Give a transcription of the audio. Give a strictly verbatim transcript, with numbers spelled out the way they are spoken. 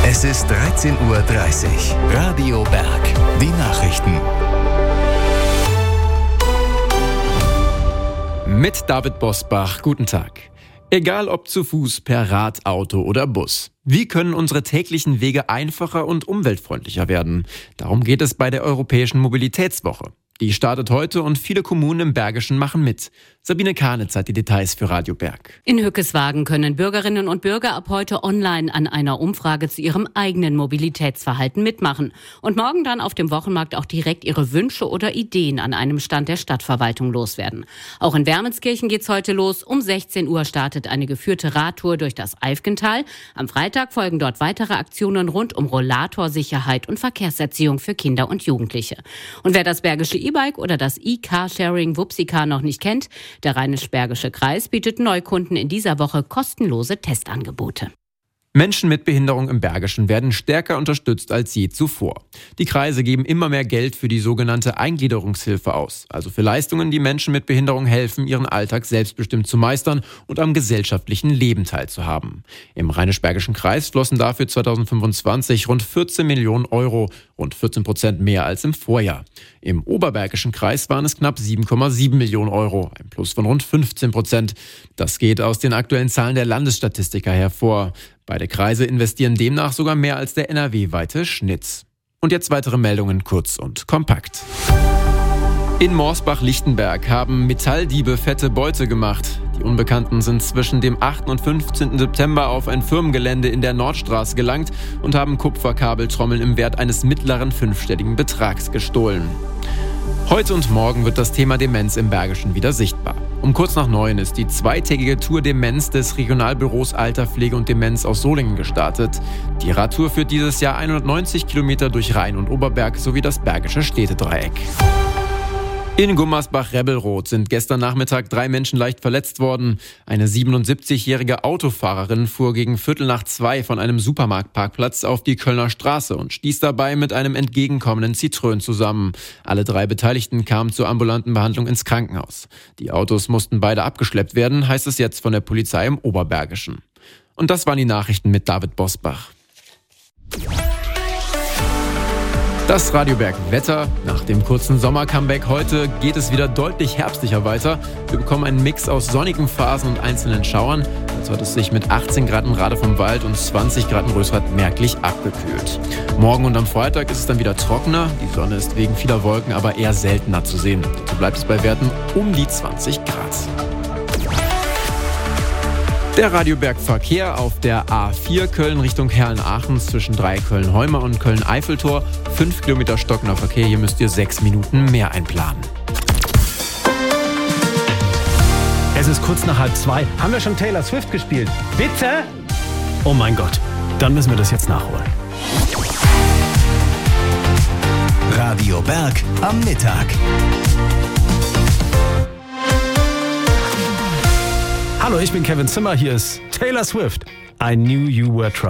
Es ist dreizehn Uhr dreißig. Radio Berg. Die Nachrichten. Mit David Bosbach. Guten Tag. Egal ob zu Fuß, per Rad, Auto oder Bus. Wie können unsere täglichen Wege einfacher und umweltfreundlicher werden? Darum geht es bei der Europäischen Mobilitätswoche. Die startet heute und viele Kommunen im Bergischen machen mit. Sabine Kahnitz hat die Details für Radio Berg. In Hückeswagen können Bürgerinnen und Bürger ab heute online an einer Umfrage zu ihrem eigenen Mobilitätsverhalten mitmachen. Und morgen dann auf dem Wochenmarkt auch direkt ihre Wünsche oder Ideen an einem Stand der Stadtverwaltung loswerden. Auch in Wermelskirchen geht's heute los. Um sechzehn Uhr startet eine geführte Radtour durch das Eifgental. Am Freitag folgen dort weitere Aktionen rund um Rollatorsicherheit und Verkehrserziehung für Kinder und Jugendliche. Und wer das Bergische E-Bike oder das E-Carsharing Wupsicar noch nicht kennt, der Rheinisch-Bergische Kreis bietet Neukunden in dieser Woche kostenlose Testangebote. Menschen mit Behinderung im Bergischen werden stärker unterstützt als je zuvor. Die Kreise geben immer mehr Geld für die sogenannte Eingliederungshilfe aus, also für Leistungen, die Menschen mit Behinderung helfen, ihren Alltag selbstbestimmt zu meistern und am gesellschaftlichen Leben teilzuhaben. Im Rheinisch-Bergischen Kreis flossen dafür zweitausendfünfundzwanzig rund vierzehn Millionen Euro, rund vierzehn Prozent mehr als im Vorjahr. Im Oberbergischen Kreis waren es knapp sieben Komma sieben Millionen Euro, ein Plus von rund fünfzehn Prozent. Das geht aus den aktuellen Zahlen der Landesstatistiker hervor. Beide Kreise investieren demnach sogar mehr als der N R W-weite Schnitt. Und jetzt weitere Meldungen kurz und kompakt. In Morsbach-Lichtenberg haben Metalldiebe fette Beute gemacht. Die Unbekannten sind zwischen dem achten und fünfzehnten September auf ein Firmengelände in der Nordstraße gelangt und haben Kupferkabeltrommeln im Wert eines mittleren fünfstelligen Betrags gestohlen. Heute und morgen wird das Thema Demenz im Bergischen wieder sichtbar. Um kurz nach neun ist die zweitägige Tour Demenz des Regionalbüros Alter, Pflege und Demenz aus Solingen gestartet. Die Radtour führt dieses Jahr hundertneunzig Kilometer durch Rhein und Oberberg sowie das Bergische Städtedreieck. In Gummersbach-Rebelroth sind gestern Nachmittag drei Menschen leicht verletzt worden. Eine siebenundsiebzigjährige Autofahrerin fuhr gegen Viertel nach zwei von einem Supermarktparkplatz auf die Kölner Straße und stieß dabei mit einem entgegenkommenden Citroën zusammen. Alle drei Beteiligten kamen zur ambulanten Behandlung ins Krankenhaus. Die Autos mussten beide abgeschleppt werden, heißt es jetzt von der Polizei im Oberbergischen. Und das waren die Nachrichten mit David Bosbach. Das Radio Berg Wetter. Nach dem kurzen Sommer-Comeback heute geht es wieder deutlich herbstlicher weiter. Wir bekommen einen Mix aus sonnigen Phasen und einzelnen Schauern. Jetzt hat es sich mit achtzehn Grad in Rade vom Wald und zwanzig Grad in Rösrath merklich abgekühlt. Morgen und am Freitag ist es dann wieder trockener. Die Sonne ist wegen vieler Wolken aber eher seltener zu sehen. So bleibt es bei Werten um die zwanzig Grad. Der Radioberg-Verkehr auf der A vier Köln Richtung Herrn-Aachen zwischen drei Köln-Heumer und Köln-Eiffeltor. fünf Kilometer stockender Verkehr, hier müsst ihr sechs Minuten mehr einplanen. Es ist kurz nach halb zwei. Haben wir schon Taylor Swift gespielt? Bitte? Oh mein Gott, dann müssen wir das jetzt nachholen. Radio Berg am Mittag. Hallo, ich bin Kevin Zimmer, hier ist Taylor Swift. I knew you were trouble.